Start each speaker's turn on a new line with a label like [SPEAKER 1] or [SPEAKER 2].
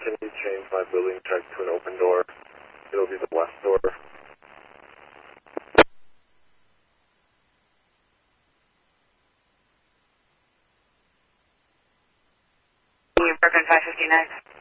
[SPEAKER 1] Can you change my building check to an open door? It'll be the west door.
[SPEAKER 2] Brooklyn 559.